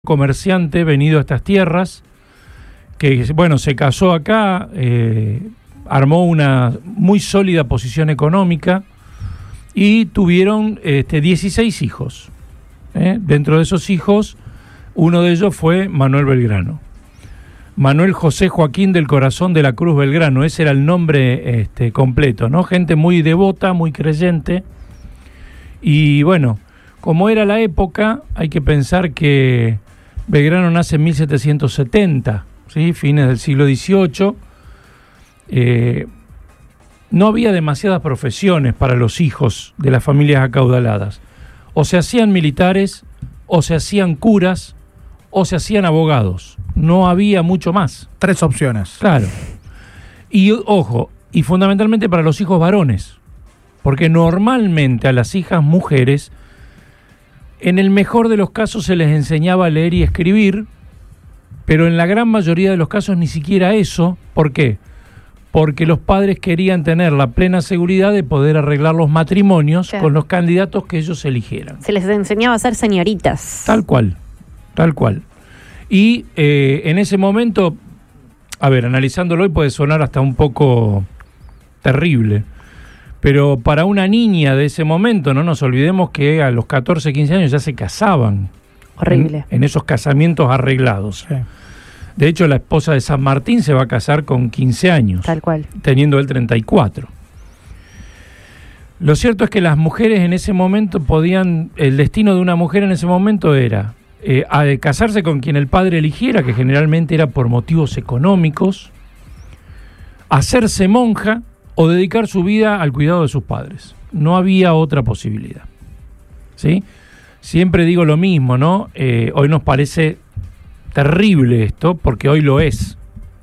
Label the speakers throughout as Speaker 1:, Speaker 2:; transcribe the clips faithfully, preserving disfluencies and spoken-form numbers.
Speaker 1: comerciante venido a estas tierras, que bueno, se casó acá, eh, armó una muy sólida posición económica y tuvieron este, dieciséis hijos. ¿eh? Dentro de esos hijos, uno de ellos fue Manuel Belgrano. Manuel José Joaquín del Corazón de la Cruz Belgrano, ese era el nombre este, completo, ¿no? Gente muy devota, muy creyente. Y bueno, como era la época, hay que pensar que Belgrano nace en mil setecientos setenta, ¿sí? Fines del siglo dieciocho. Eh, no había demasiadas profesiones para los hijos de las familias acaudaladas. O se hacían militares, o se hacían curas, o se hacían abogados. No había mucho más.
Speaker 2: Tres opciones.
Speaker 1: Claro. Y ojo, y fundamentalmente para los hijos varones, porque normalmente a las hijas mujeres, en el mejor de los casos se les enseñaba a leer y escribir, pero en la gran mayoría de los casos ni siquiera eso. ¿Por qué? Porque los padres querían tener la plena seguridad de poder arreglar los matrimonios, claro, con los candidatos que ellos eligieran.
Speaker 3: Se les enseñaba a ser señoritas.
Speaker 1: Tal cual, tal cual. Y eh, en ese momento, a ver, analizándolo hoy puede sonar hasta un poco terrible, pero para una niña de ese momento, no nos olvidemos que a los catorce, quince años ya se casaban.
Speaker 3: Horrible.
Speaker 1: En, en esos casamientos arreglados.
Speaker 2: Sí.
Speaker 1: De hecho, la esposa de San Martín se va a casar con quince años.
Speaker 3: Tal cual.
Speaker 1: Teniendo él treinta y cuatro. Lo cierto es que las mujeres en ese momento podían, el destino de una mujer en ese momento era eh, a de casarse con quien el padre eligiera, que generalmente era por motivos económicos, hacerse monja o dedicar su vida al cuidado de sus padres. No había otra posibilidad. ¿Sí? Siempre digo lo mismo, ¿no? Eh, hoy nos parece terrible esto, porque hoy lo es.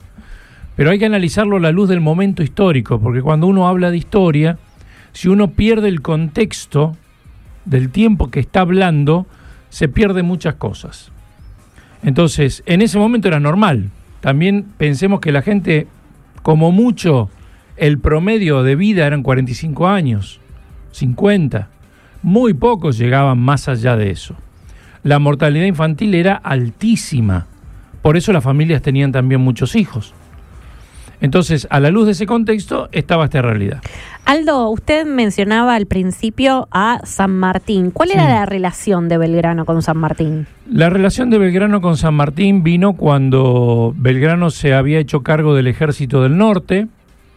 Speaker 1: Pero hay que analizarlo a la luz del momento histórico, porque cuando uno habla de historia, si uno pierde el contexto del tiempo que está hablando, se pierde muchas cosas. Entonces, en ese momento era normal. También pensemos que la gente, como mucho, el promedio de vida eran cuarenta y cinco años, cincuenta. Muy pocos llegaban más allá de eso. La mortalidad infantil era altísima. Por eso las familias tenían también muchos hijos. Entonces, a la luz de ese contexto, estaba esta realidad.
Speaker 3: Aldo, usted mencionaba al principio a San Martín. ¿Cuál era sí. la relación de Belgrano con San Martín? La relación de Belgrano con San Martín vino cuando Belgrano se había hecho cargo del Ejército del Norte.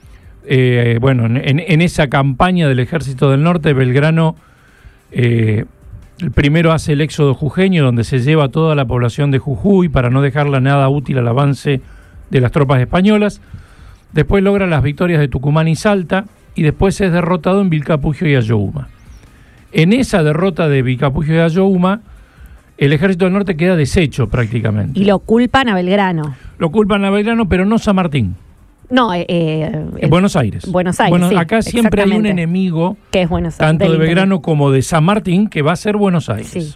Speaker 3: Eh, bueno, en, en esa campaña del Ejército del Norte, Belgrano eh, primero hace el éxodo jujeño, donde se lleva a toda la población de Jujuy para no dejarla nada útil al avance de las tropas españolas. Después logra las victorias de Tucumán y Salta, y después es derrotado en Vilcapugio y Ayohuma. En esa derrota de Vilcapugio y Ayohuma, el Ejército del Norte queda deshecho prácticamente. Y lo culpan a Belgrano.
Speaker 1: Lo culpan a Belgrano, pero no San Martín.
Speaker 3: No, eh, eh,
Speaker 1: el, Buenos Aires.
Speaker 3: Buenos Aires,
Speaker 1: bueno,
Speaker 3: sí,
Speaker 1: acá siempre hay un enemigo,
Speaker 3: que es Buenos Aires,
Speaker 1: tanto de Belgrano como de San Martín, que va a ser Buenos Aires. Sí.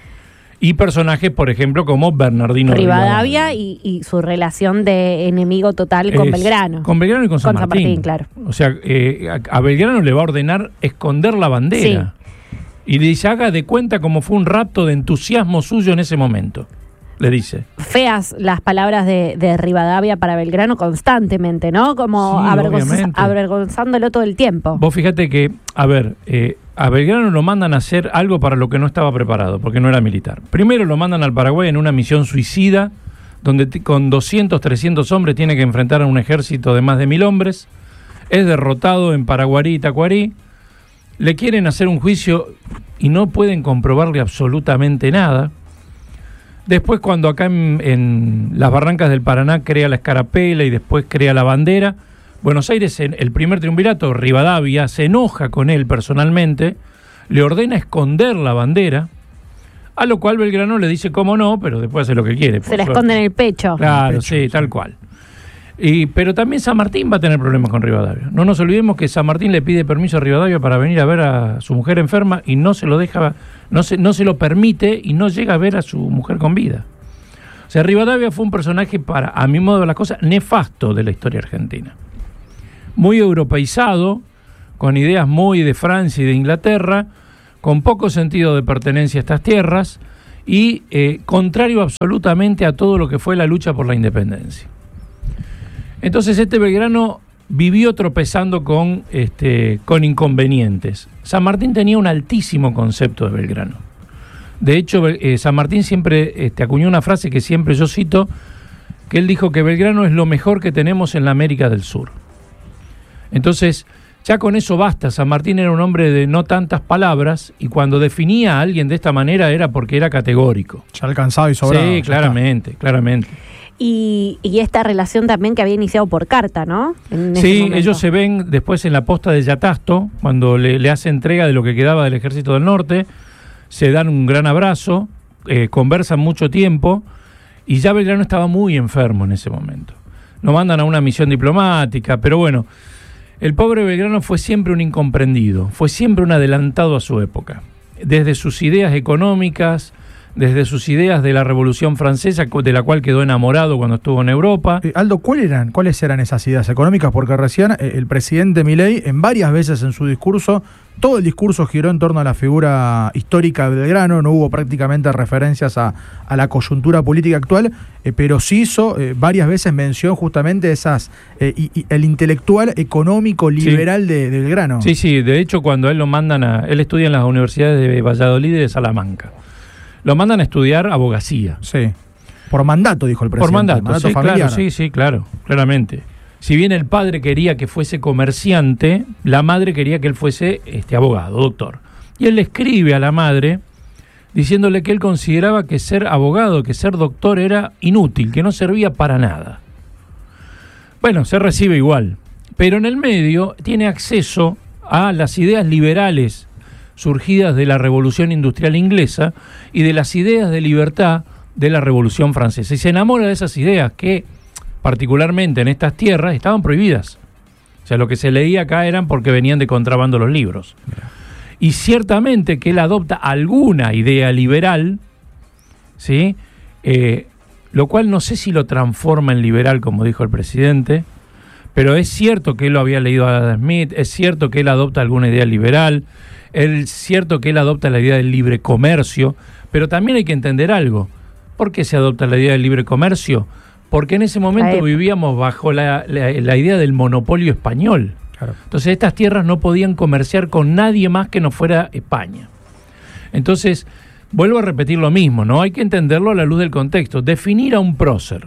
Speaker 1: Y personajes, por ejemplo, como Bernardino
Speaker 3: Rivadavia, Rivadavia. Y, y su relación de enemigo total con es, Belgrano.
Speaker 1: Con Belgrano y con San,
Speaker 3: con
Speaker 1: Martín.
Speaker 3: San Martín, claro.
Speaker 1: O sea, eh, a, a Belgrano le va a ordenar esconder la bandera. Sí. Y le dice, haga de cuenta como fue un rapto de entusiasmo suyo en ese momento. Le dice.
Speaker 3: Feas las palabras de, de Rivadavia para Belgrano constantemente, ¿no? Como sí, avergonz- avergonzándolo todo el tiempo.
Speaker 1: Vos fíjate que, a ver, eh, a Belgrano lo mandan a hacer algo para lo que no estaba preparado, porque no era militar. Primero lo mandan al Paraguay en una misión suicida, donde t- con doscientos, trescientos hombres tiene que enfrentar a un ejército de más de mil hombres. Es derrotado en Paraguarí y Tacuarí. Le quieren hacer un juicio y no pueden comprobarle absolutamente nada. Después, cuando acá en, en las Barrancas del Paraná crea la escarapela y después crea la bandera, Buenos Aires, en el primer triunvirato, Rivadavia se enoja con él personalmente, le ordena esconder la bandera, a lo cual Belgrano le dice cómo no, pero después hace lo que quiere.
Speaker 3: Se la esconde en el pecho.
Speaker 1: Claro,
Speaker 2: el pecho,
Speaker 1: sí,
Speaker 2: sí,
Speaker 1: tal cual. Y, pero también San Martín va a tener problemas con Rivadavia. No nos olvidemos que San Martín le pide permiso a Rivadavia para venir a ver a su mujer enferma y no se lo deja, no se, no se lo permite y no llega a ver a su mujer con vida. O sea, Rivadavia fue un personaje, para, a mi modo de ver las cosas, nefasto de la historia argentina. Muy europeizado, con ideas muy de Francia y de Inglaterra, con poco sentido de pertenencia a estas tierras, y eh, contrario absolutamente a todo lo que fue la lucha por la independencia. Entonces este Belgrano vivió tropezando con, este, con inconvenientes. San Martín tenía un altísimo concepto de Belgrano. De hecho, eh, San Martín siempre este, acuñó una frase que siempre yo cito, que él dijo que Belgrano es lo mejor que tenemos en la América del Sur. Entonces, ya con eso basta. San Martín era un hombre de no tantas palabras y cuando definía a alguien de esta manera era porque era categórico.
Speaker 2: Ya alcanzado y sobrado.
Speaker 1: Sí, claramente, claramente.
Speaker 3: Y, y esta relación también que había iniciado por carta, ¿no? En
Speaker 1: sí, ellos se ven después en la posta de Yatasto, cuando le, le hace entrega de lo que quedaba del Ejército del Norte, se dan un gran abrazo, eh, conversan mucho tiempo, y ya Belgrano estaba muy enfermo en ese momento. Lo mandan a una misión diplomática, pero bueno, el pobre Belgrano fue siempre un incomprendido, fue siempre un adelantado a su época. Desde sus ideas económicas, desde sus ideas de la Revolución Francesa, de la cual quedó enamorado cuando estuvo en Europa.
Speaker 2: Eh, Aldo, ¿cuáles eran, ¿cuáles eran esas ideas económicas? Porque recién eh, el presidente Milei, en varias veces en su discurso, todo el discurso giró en torno a la figura histórica de Belgrano, no hubo prácticamente referencias a, a la coyuntura política actual, eh, pero sí hizo eh, varias veces mención justamente de esas, eh, y, y el intelectual económico liberal sí. de, de Belgrano.
Speaker 1: Sí, sí, de hecho cuando él lo mandan a... Él estudia en las universidades de Valladolid y de Salamanca. Lo mandan a estudiar abogacía.
Speaker 2: Sí. Por mandato, dijo el presidente.
Speaker 1: Por mandato, mandato
Speaker 2: sí,
Speaker 1: familiar. Claro, sí, sí, claro, claramente. Si bien el padre quería que fuese comerciante, la madre quería que él fuese este, abogado, doctor. Y él le escribe a la madre diciéndole que él consideraba que ser abogado, que ser doctor era inútil, que no servía para nada. Bueno, se recibe igual. Pero en el medio tiene acceso a las ideas liberales surgidas de la Revolución Industrial Inglesa y de las ideas de libertad de la Revolución Francesa. Y se enamora de esas ideas que, particularmente en estas tierras, estaban prohibidas. O sea, lo que se leía acá eran porque venían de contrabando los libros. Y ciertamente que él adopta alguna idea liberal, ¿sí? Eh, lo cual no sé si lo transforma en liberal, como dijo el presidente, pero es cierto que él lo había leído a Adam Smith, es cierto que él adopta alguna idea liberal, es cierto que él adopta la idea del libre comercio, pero también hay que entender algo. ¿Por qué se adopta la idea del libre comercio? Porque en ese momento vivíamos bajo la, la, la idea del monopolio español. Claro. Entonces estas tierras no podían comerciar con nadie más que no fuera España. Entonces, vuelvo a repetir lo mismo, ¿no? Hay que entenderlo a la luz del contexto. Definir a un prócer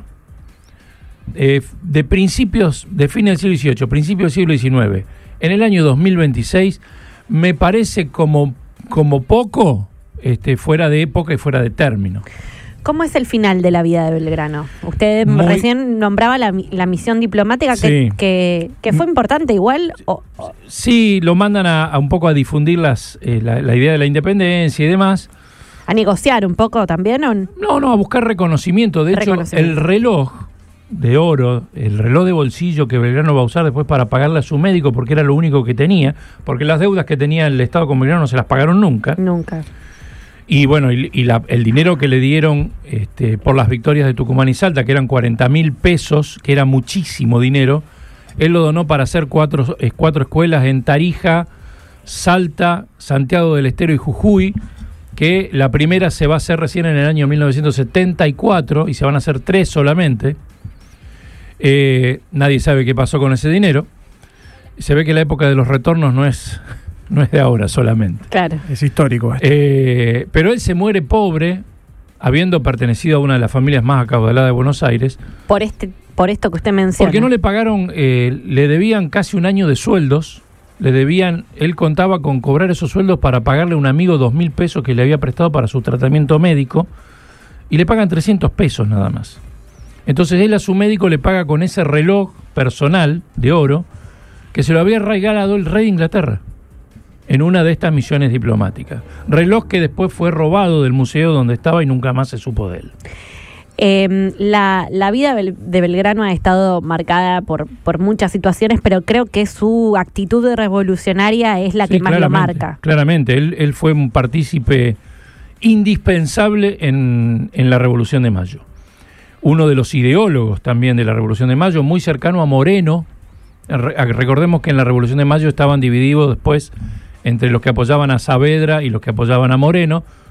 Speaker 1: eh, de principios, de fines del siglo dieciocho, principios del siglo diecinueve, en el año dos mil veintiséis, me parece como, como poco este, fuera de época y fuera de término.
Speaker 3: ¿Cómo es el final de la vida de Belgrano? Usted Muy... recién nombraba la, la misión diplomática que, sí. que, que fue importante igual. O, o...
Speaker 1: Sí, lo mandan a, a un poco a difundir las, eh, la, la idea de la independencia y demás.
Speaker 3: ¿A negociar un poco también? ¿O?
Speaker 1: No, no, a buscar reconocimiento. De hecho, el reloj de oro, el reloj de bolsillo que Belgrano va a usar después para pagarle a su médico porque era lo único que tenía, porque las deudas que tenía el Estado con Belgrano no se las pagaron nunca.
Speaker 3: Nunca.
Speaker 1: Y bueno, y, y la, el dinero que le dieron este, por las victorias de Tucumán y Salta, que eran cuarenta mil pesos, que era muchísimo dinero, él lo donó para hacer cuatro, eh, cuatro escuelas en Tarija, Salta, Santiago del Estero y Jujuy, que la primera se va a hacer recién en el año mil novecientos setenta y cuatro y se van a hacer tres solamente. Eh, nadie sabe qué pasó con ese dinero. Se ve que la época de los retornos no es... No es de ahora solamente.
Speaker 3: Claro.
Speaker 2: Es histórico esto.
Speaker 1: Eh, pero él se muere pobre, habiendo pertenecido a una de las familias más acaudaladas de Buenos Aires.
Speaker 3: Por este, por esto que usted menciona.
Speaker 1: Porque no le pagaron, eh, le debían casi un año de sueldos. Le debían, él contaba con cobrar esos sueldos para pagarle a un amigo dos mil pesos que le había prestado para su tratamiento médico. Y le pagan trescientos pesos nada más. Entonces él a su médico le paga con ese reloj personal de oro que se lo había regalado el rey de Inglaterra en una de estas misiones diplomáticas. Reloj que después fue robado del museo donde estaba y nunca más se supo de él.
Speaker 3: Eh, la, la vida de Belgrano ha estado marcada por, por muchas situaciones, pero creo que su actitud revolucionaria es la sí, que más lo marca.
Speaker 1: Claramente, él, él fue un partícipe indispensable en, en la Revolución de Mayo. Uno de los ideólogos también de la Revolución de Mayo, muy cercano a Moreno. Recordemos que en la Revolución de Mayo estaban divididos después entre los que apoyaban a Saavedra y los que apoyaban a Moreno.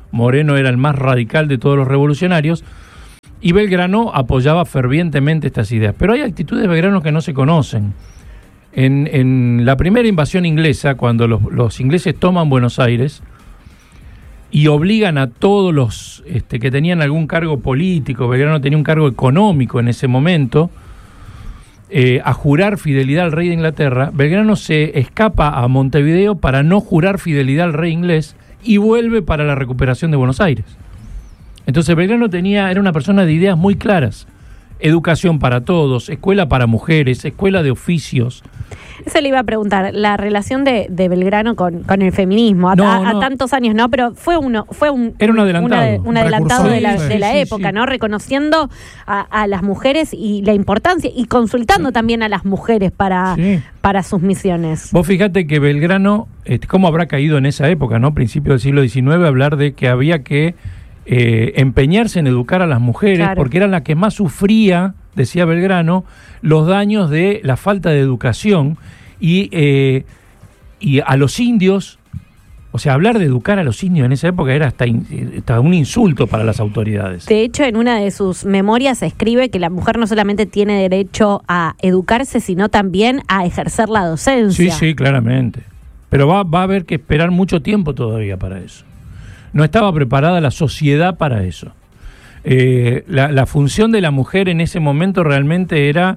Speaker 1: Moreno era el más radical de todos los revolucionarios, y Belgrano apoyaba fervientemente estas ideas. Pero hay actitudes de Belgrano que no se conocen. En, en la primera invasión inglesa, cuando los, los ingleses toman Buenos Aires y obligan a todos los este, que tenían algún cargo político, Belgrano tenía un cargo económico en ese momento, eh, a jurar fidelidad al rey de Inglaterra, Belgrano se escapa a Montevideo para no jurar fidelidad al rey inglés y vuelve para la recuperación de Buenos Aires. Entonces Belgrano tenía, era una persona de ideas muy claras. Educación para todos, escuela para mujeres, escuela de oficios.
Speaker 3: Eso le iba a preguntar, la relación de, de Belgrano con, con el feminismo, a, no, a, a no. tantos años, ¿no? Pero fue uno, fue un,
Speaker 1: Era un adelantado,
Speaker 3: una, un adelantado de la,
Speaker 1: sí,
Speaker 3: de la
Speaker 1: sí,
Speaker 3: época,
Speaker 1: sí.
Speaker 3: ¿no? Reconociendo a, a las mujeres y la importancia, y consultando sí. también a las mujeres para, sí. para sus misiones.
Speaker 1: Vos fíjate que Belgrano, este, ¿cómo habrá caído en esa época, no? Principio del siglo diecinueve, hablar de que había que eh, empeñarse en educar a las mujeres, claro. porque eran las que más sufría, decía Belgrano, los daños de la falta de educación y, eh, y a los indios, o sea, hablar de educar a los indios en esa época era hasta, in, hasta un insulto para las autoridades.
Speaker 3: De hecho, en una de sus memorias escribe que la mujer no solamente tiene derecho a educarse, sino también a ejercer la docencia.
Speaker 1: Sí, sí, claramente. Pero va, va a haber que esperar mucho tiempo todavía para eso. No estaba preparada la sociedad para eso. Eh, la, la función de la mujer en ese momento realmente era,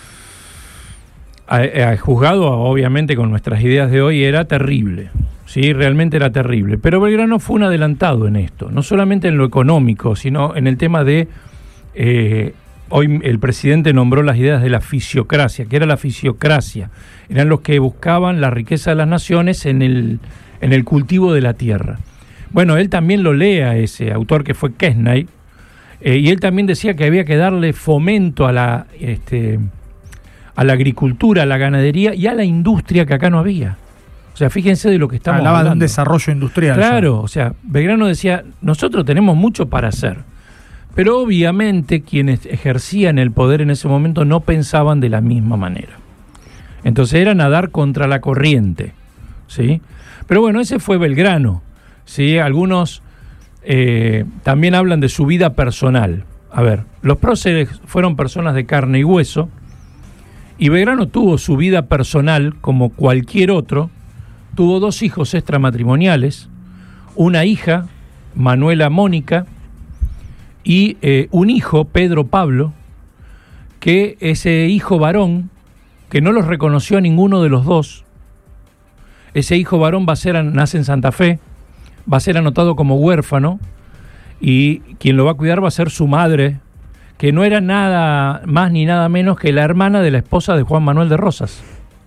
Speaker 1: a, a, juzgado obviamente con nuestras ideas de hoy, era terrible, ¿sí? Realmente era terrible. Pero Belgrano fue un adelantado en esto, no solamente en lo económico, sino en el tema de, eh, hoy el presidente nombró las ideas de la fisiocracia. ¿Qué era la fisiocracia? Eran los que buscaban la riqueza de las naciones en el, en el cultivo de la tierra. Bueno, él también lo lee a ese autor que fue Quesnay, eh, y él también decía que había que darle fomento a la, este, a la agricultura, a la ganadería y a la industria que acá no había. O sea, fíjense de lo que estamos
Speaker 2: Hablaba
Speaker 1: hablando.
Speaker 2: de un desarrollo industrial.
Speaker 1: Claro, o sea, Belgrano decía, nosotros tenemos mucho para hacer, pero obviamente quienes ejercían el poder en ese momento no pensaban de la misma manera. Entonces era nadar contra la corriente, ¿sí? Pero bueno, ese fue Belgrano. Sí, algunos eh, también hablan de su vida personal. A ver, los próceres fueron personas de carne y hueso, y Belgrano tuvo su vida personal como cualquier otro. Tuvo dos hijos extramatrimoniales, una hija, Manuela Mónica, y eh, un hijo, Pedro Pablo, que ese hijo varón, que no los reconoció a ninguno de los dos, ese hijo varón va a ser, nace en Santa Fe, va a ser anotado como huérfano, y quien lo va a cuidar va a ser su madre, que no era nada más ni nada menos que la hermana de la esposa de Juan Manuel de Rosas.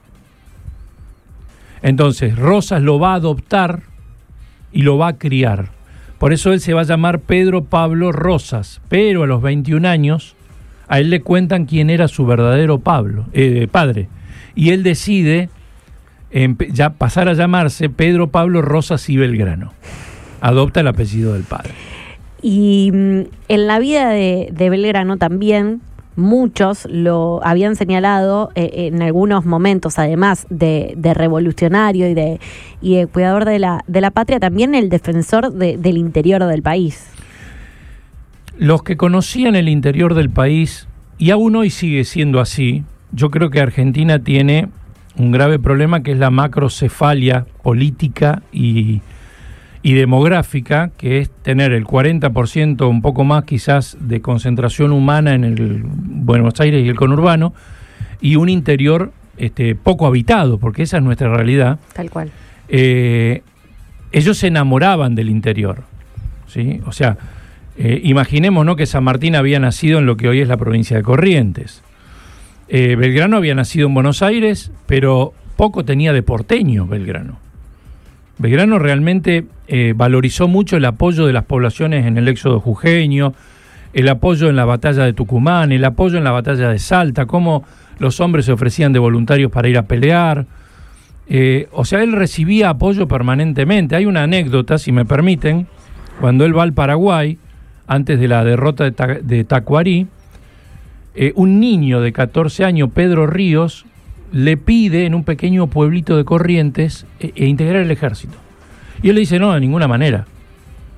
Speaker 1: Entonces, Rosas lo va a adoptar y lo va a criar. Por eso él se va a llamar Pedro Pablo Rosas, pero a los veintiún años a él le cuentan quién era su verdadero Pablo, eh, padre, y él decide ya pasar a llamarse Pedro Pablo Rosas y Belgrano. Adopta el apellido del padre.
Speaker 3: Y mm, en la vida de, de Belgrano también muchos lo habían señalado eh, en algunos momentos, además de, de revolucionario y de, y de cuidador de la, de la patria, también el defensor de, del interior del país.
Speaker 1: Los que conocían el interior del país, y aún hoy sigue siendo así, yo creo que Argentina tiene un grave problema, que es la macrocefalia política y, y demográfica, que es tener el cuarenta por ciento, un poco más quizás, de concentración humana en el Buenos Aires y el conurbano, y un interior este, poco habitado, porque esa es nuestra realidad.
Speaker 3: Tal cual.
Speaker 1: Eh, ellos se enamoraban del interior, ¿sí? O sea, eh, imaginemos, ¿no?, que San Martín había nacido en lo que hoy es la provincia de Corrientes. Eh, Belgrano había nacido en Buenos Aires, pero poco tenía de porteño Belgrano. Belgrano realmente eh, valorizó mucho el apoyo de las poblaciones en el éxodo jujeño, el apoyo en la batalla de Tucumán, el apoyo en la batalla de Salta, cómo los hombres se ofrecían de voluntarios para ir a pelear. Eh, o sea, él recibía apoyo permanentemente. Hay una anécdota, si me permiten, cuando él va al Paraguay, antes de la derrota de, Ta de Tacuarí, Eh, un niño de catorce años, Pedro Ríos, le pide en un pequeño pueblito de Corrientes e, e integrar el ejército. Y él le dice, no, de ninguna manera.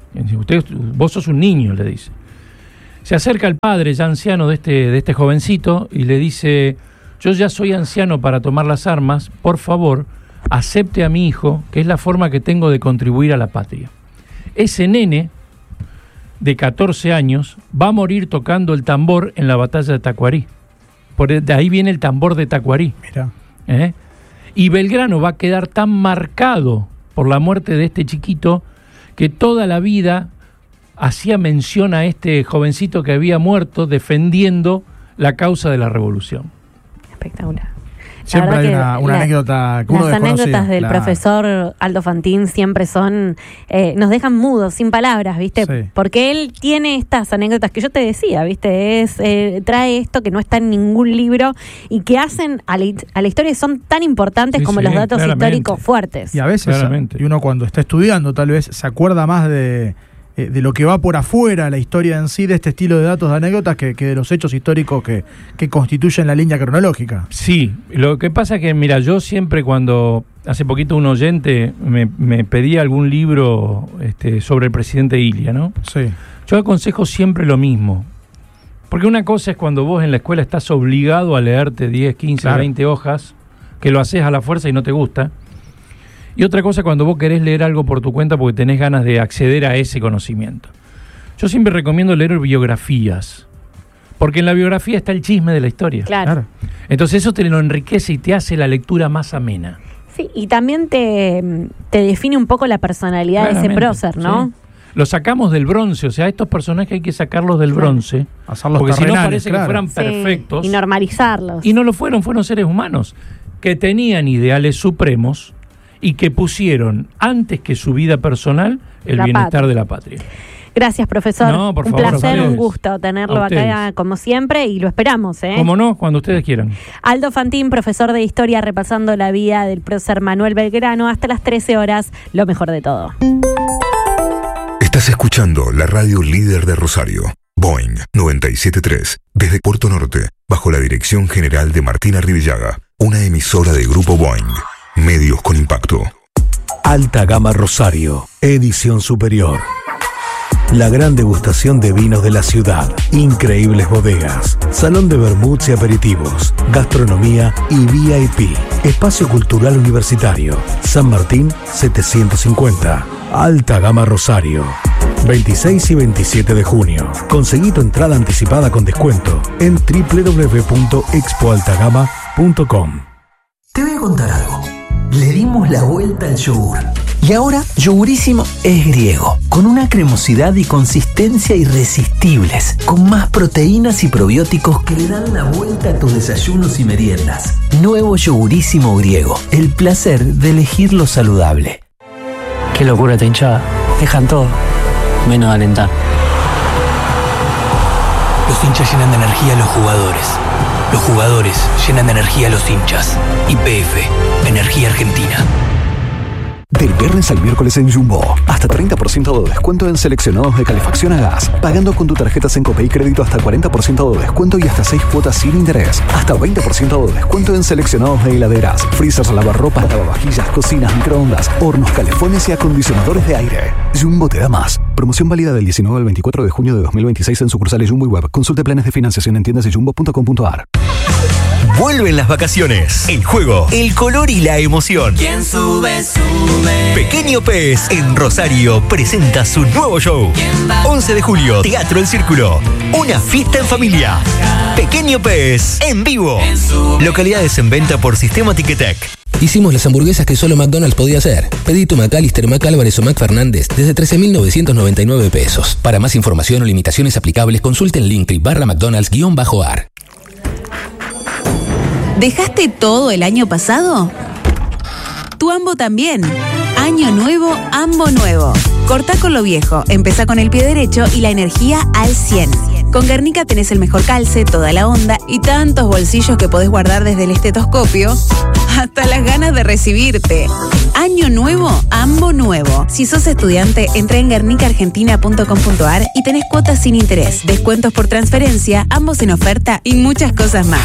Speaker 1: Usted, vos sos un niño, le dice. Se acerca el padre ya anciano de este, de este jovencito y le dice: yo ya soy anciano para tomar las armas, por favor, acepte a mi hijo, que es la forma que tengo de contribuir a la patria. Ese nene de catorce años va a morir tocando el tambor en la batalla de Tacuarí. Por de ahí viene el tambor de Tacuarí.
Speaker 2: Mirá.
Speaker 1: ¿Eh? Y Belgrano va a quedar tan marcado por la muerte de este chiquito que toda la vida hacía mención a este jovencito que había muerto defendiendo la causa de la revolución.
Speaker 3: Espectacular.
Speaker 2: Siempre hay una, una la, anécdota que uno
Speaker 3: Las anécdotas del
Speaker 2: la...
Speaker 3: profesor Aldo Fantín siempre son, eh, nos dejan mudos, sin palabras, ¿viste?
Speaker 2: Sí.
Speaker 3: Porque él tiene estas anécdotas que yo te decía, ¿viste? Es, eh, trae esto que no está en ningún libro y que hacen a la, a la historia, son tan importantes sí, como sí, los datos claramente. históricos fuertes.
Speaker 2: Y a veces, claramente. y uno cuando está estudiando tal vez se acuerda más de... de lo que va por afuera, la historia en sí, de este estilo de datos, de anécdotas, que, que de los hechos históricos que, que constituyen la línea cronológica.
Speaker 1: Sí, lo que pasa es que, mira, yo siempre cuando, hace poquito un oyente me, me pedía algún libro este, sobre el presidente Ilia, ¿no?
Speaker 2: Sí.
Speaker 1: Yo aconsejo siempre lo mismo, porque una cosa es cuando vos en la escuela estás obligado a leerte diez, quince, claro. veinte hojas, que lo haces a la fuerza y no te gusta. Y otra cosa cuando vos querés leer algo por tu cuenta porque tenés ganas de acceder a ese conocimiento. Yo siempre recomiendo leer biografías, porque en la biografía está el chisme de la historia.
Speaker 3: Claro.
Speaker 1: Entonces eso te lo enriquece y te hace la lectura más amena.
Speaker 3: Sí, y también te, te define un poco la personalidad Claramente, de ese prócer, ¿no?
Speaker 1: Sí. Lo sacamos del bronce, o sea, estos personajes hay que sacarlos del bronce,
Speaker 2: hacerlos
Speaker 1: porque si no parece
Speaker 2: claro.
Speaker 1: que fueran
Speaker 3: sí,
Speaker 1: perfectos.
Speaker 3: Y normalizarlos.
Speaker 1: Y no lo fueron, fueron seres humanos que tenían ideales supremos y que pusieron antes que su vida personal el la bienestar patria. de la patria.
Speaker 3: Gracias, profesor.
Speaker 1: No, por
Speaker 3: un
Speaker 1: favor,
Speaker 3: placer, un gusto tenerlo acá como siempre y lo esperamos. ¿eh?
Speaker 1: Como no, cuando ustedes quieran.
Speaker 3: Aldo Fantín, profesor de Historia, repasando la vida del prócer Manuel Belgrano hasta las trece horas, lo mejor de todo.
Speaker 4: Estás escuchando la radio líder de Rosario, Boeing noventa y siete punto tres, desde Puerto Norte, bajo la dirección general de Martín Arribillaga, una emisora de Grupo Boeing. Medios con impacto.
Speaker 5: Alta Gama Rosario, edición superior. La gran degustación de vinos de la ciudad, increíbles bodegas, salón de vermuts y aperitivos, gastronomía y V I P. Espacio Cultural Universitario, San Martín setecientos cincuenta. Alta Gama Rosario. veintiséis y veintisiete de junio. Conseguí tu entrada anticipada con descuento en doble u doble u doble u punto expo altagama punto com.
Speaker 6: Te voy a contar algo. Le dimos la vuelta al yogur. Y ahora, Yogurísimo es griego, con una cremosidad y consistencia irresistibles, con más proteínas y probióticos que le dan la vuelta a tus desayunos y meriendas. Nuevo Yogurísimo griego, el placer de elegir lo saludable.
Speaker 7: Qué locura esta hinchada. Dejan todo, menos alentar.
Speaker 8: Los hinchas llenan de energía a los jugadores. Los jugadores llenan de energía a los hinchas. Y P F, Energía Argentina.
Speaker 9: Del viernes al miércoles en Jumbo, hasta treinta por ciento de descuento en seleccionados de calefacción a gas. Pagando con tu tarjeta Sencope y crédito hasta cuarenta por ciento de descuento y hasta seis cuotas sin interés. Hasta veinte por ciento de descuento en seleccionados de heladeras, freezers, lavarropas, lavavajillas, cocinas, microondas, hornos, calefones y acondicionadores de aire. Jumbo te da más. Promoción válida del diecinueve al veinticuatro de junio de dos mil veintiséis en sucursales Jumbo y Web. Consulte planes de financiación en tiendas de jumbo punto com punto a r.
Speaker 10: Vuelven las vacaciones, el juego, el color y la emoción.
Speaker 11: Quien sube, sube.
Speaker 10: Pequeño Pez en Rosario presenta su nuevo show. once de julio, Teatro El Círculo. Una fiesta en familia. Pequeño Pez en vivo. Localidades en venta por Sistema Ticketek.
Speaker 12: Hicimos las hamburguesas que solo McDonald's podía hacer. Pedí tu McAllister, McAlvarez o McFernández desde trece mil novecientos noventa y nueve pesos. Para más información o limitaciones aplicables, consulte el link barra McDonald's-ar.
Speaker 13: ¿Dejaste todo el año pasado? Tu Ambo también. Año nuevo, Ambo nuevo. Cortá con lo viejo, empezá con el pie derecho y la energía al cien. Con Guernica tenés el mejor calce, toda la onda y tantos bolsillos que podés guardar desde el estetoscopio hasta las ganas de recibirte. Año nuevo, Ambo nuevo. Si sos estudiante, entrá en guernica argentina punto com punto a r y tenés cuotas sin interés, descuentos por transferencia, ambos en oferta y muchas cosas más.